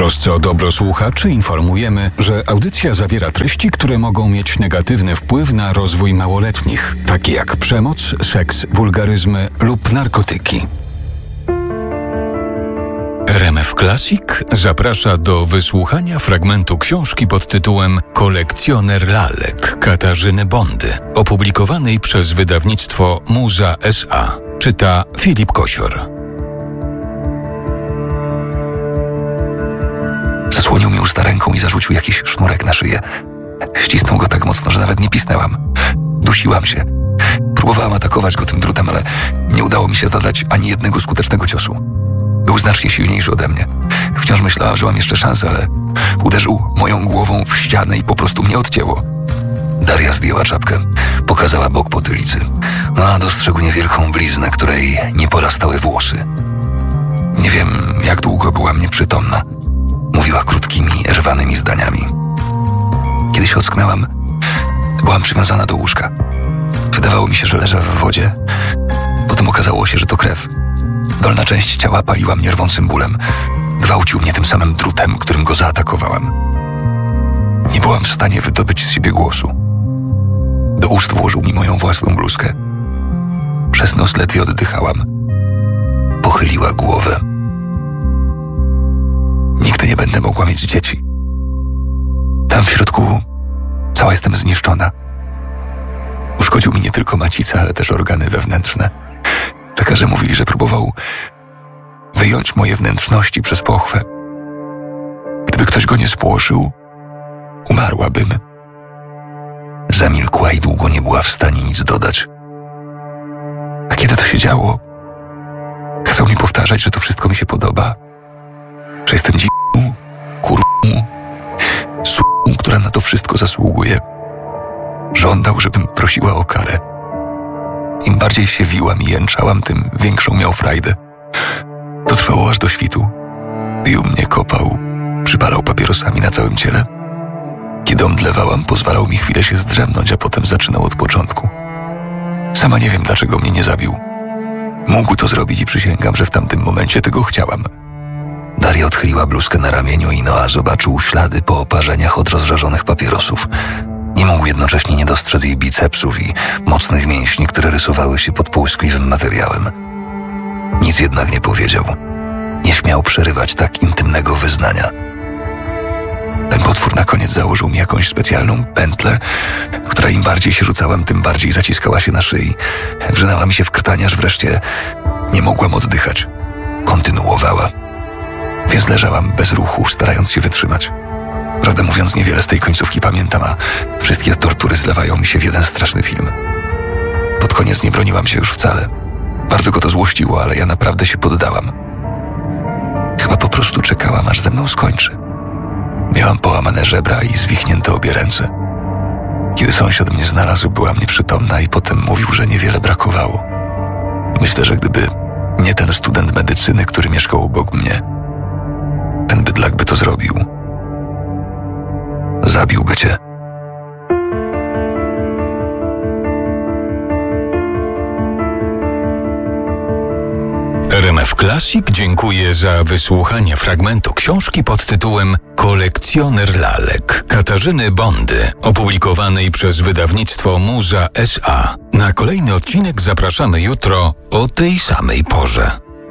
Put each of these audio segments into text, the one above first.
trosce o dobro słuchaczy informujemy, że audycja zawiera treści, które mogą mieć negatywny wpływ na rozwój małoletnich, takie jak przemoc, seks, wulgaryzmy lub narkotyki. RMF Classic zaprasza do wysłuchania fragmentu książki pod tytułem Kolekcjoner lalek Katarzyny Bondy, opublikowanej przez wydawnictwo Muza S.A. Czyta Filip Kosior. Zasłonił mi usta ręką i zarzucił jakiś sznurek na szyję. Ścisnął go tak mocno, że nawet nie pisnęłam. Dusiłam się. Próbowałam atakować go tym drutem, ale nie udało mi się zadać ani jednego skutecznego ciosu. Był znacznie silniejszy ode mnie. Wciąż myślałam, że mam jeszcze szansę, ale uderzył moją głową w ścianę i po prostu mnie odcięło. Daria zdjęła czapkę, pokazała bok potylicy, a dostrzegł niewielką bliznę, której nie porastały włosy. Nie wiem, jak długo była nieprzytomna. Mówiła krótkimi, rwanymi zdaniami. Kiedy się ocknęłam, byłam przywiązana do łóżka. Wydawało mi się, że leżę w wodzie. Potem okazało się, że to krew. Dolna część ciała paliła mnie rwącym bólem. Gwałcił mnie tym samym drutem, którym go zaatakowałam. Nie byłam w stanie wydobyć z siebie głosu. Do ust włożył mi moją własną bluzkę. Przez nos ledwie oddychałam. Pochyliła głowę. Nigdy nie będę mogła mieć dzieci. Tam w środku cała jestem zniszczona. Uszkodził mi nie tylko macicę, ale też organy wewnętrzne. Lekarze mówili, że próbował wyjąć moje wnętrzności przez pochwę. Gdyby ktoś go nie spłoszył, umarłabym. Zamilkła i długo nie była w stanie nic dodać. A kiedy to się działo, kazał mi powtarzać, że to wszystko mi się podoba, że jestem dziką, kurwą, s***ą, która na to wszystko zasługuje. Żądał, żebym prosiła o karę. Im bardziej się wiłam i jęczałam, tym większą miał frajdę. To trwało aż do świtu. Bił mnie, kopał, przypalał papierosami na całym ciele. Kiedy omdlewałam, pozwalał mi chwilę się zdrzemnąć, a potem zaczynał od początku. Sama nie wiem, dlaczego mnie nie zabił. Mógł to zrobić i przysięgam, że w tamtym momencie tego chciałam. Daria odchyliła bluzkę na ramieniu i Noa zobaczył ślady po oparzeniach od rozżarzonych papierosów. Nie mógł jednocześnie nie dostrzec jej bicepsów i mocnych mięśni, które rysowały się pod połyskliwym materiałem. Nic jednak nie powiedział. Nie śmiał przerywać tak intymnego wyznania. Ten potwór na koniec założył mi jakąś specjalną pętlę, która im bardziej się rzucałam, tym bardziej zaciskała się na szyi. Wrzynęła mi się w krtanie, aż wreszcie nie mogłam oddychać. Kontynuowała. Więc leżałam bez ruchu, starając się wytrzymać. Prawdę mówiąc, niewiele z tej końcówki pamiętam, a wszystkie tortury zlewają mi się w jeden straszny film. Pod koniec nie broniłam się już wcale. Bardzo go to złościło, ale ja naprawdę się poddałam. Chyba po prostu czekałam, aż ze mną skończy. Miałam połamane żebra i zwichnięte obie ręce. Kiedy sąsiad mnie znalazł, byłam nieprzytomna i potem mówił, że niewiele brakowało. Myślę, że gdyby nie ten student medycyny, który mieszkał obok mnie, ten bydlak by to zrobił. Zabiłby cię. RMF Classic dziękuję za wysłuchanie fragmentu książki pod tytułem Kolekcjoner lalek Katarzyny Bondy, opublikowanej przez wydawnictwo Muza S.A. Na kolejny odcinek zapraszamy jutro o tej samej porze.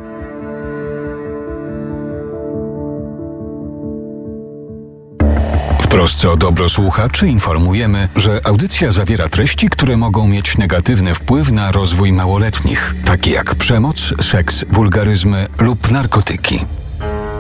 W trosce o dobro słuchaczy informujemy, że audycja zawiera treści, które mogą mieć negatywny wpływ na rozwój małoletnich, takie jak przemoc, seks, wulgaryzmy lub narkotyki.